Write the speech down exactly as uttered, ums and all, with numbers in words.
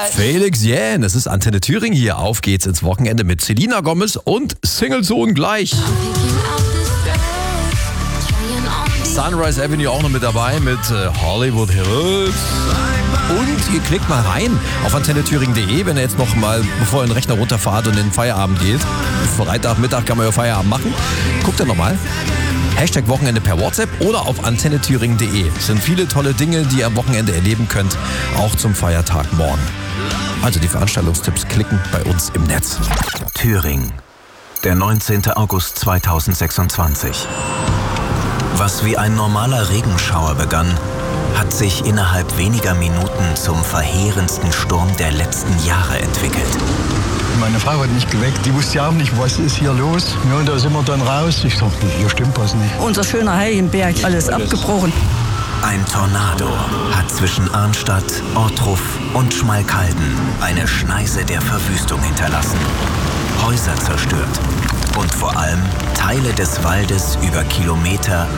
Felix Jähn, es ist Antenne Thüringen hier. Auf geht's ins Wochenende mit Selena Gomez und Singlesohn gleich. Sunrise Avenue auch noch mit dabei mit äh, Hollywood Hills. Und ihr klickt mal rein auf antenne thüringen punkt de, wenn ihr jetzt noch mal, bevor ihr den Rechner runterfahrt und in den Feierabend geht. Freitagmittag kann man ja Feierabend machen. Guckt da nochmal. Hashtag Wochenende per WhatsApp oder auf antenne thüringen punkt de. Es sind viele tolle Dinge, die ihr am Wochenende erleben könnt, auch zum Feiertag morgen. Also die Veranstaltungstipps klicken bei uns im Netz. Thüringen, der neunzehnten August zweitausendsechsundzwanzig. Was wie ein normaler Regenschauer begann, hat sich innerhalb weniger Minuten zum verheerendsten Sturm der letzten Jahre entwickelt. Meine Frau hat mich geweckt, die wusste ja auch nicht, was ist hier los. Ja, und da sind wir dann raus. Ich dachte, hier stimmt was nicht. Unser schöner Heiligenberg, alles abgebrochen. Ein Tornado hat zwischen Arnstadt, Ortruf und Schmalkalden eine Schneise der Verwüstung hinterlassen. Häuser zerstört und vor allem Teile des Waldes über Kilometer